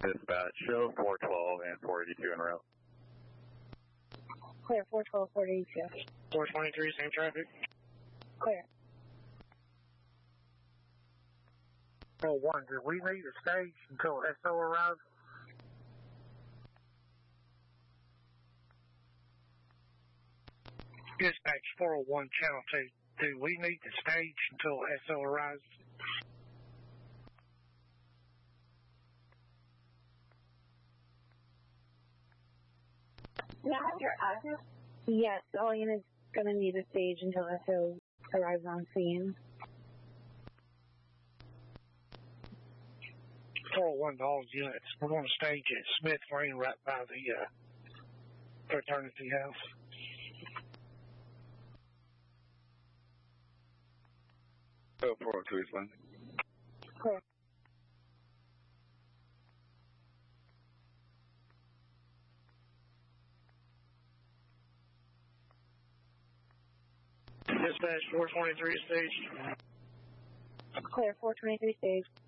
Dispatch, show 412 and 482 en route. Clear, 412, 482. 423, same traffic. Clear. 401, do we need a stage until SO arrives? Dispatch 401, channel 2. Do we need the stage until SO arrives? Yeah, your address? Yes, all units going to need a stage until SO arrives on scene. 401 to all units. We're going to stage at Smith Lane right by the fraternity house. Show 402 East Lane. Clear. Dispatch 423 stage. Clear, 423 stage.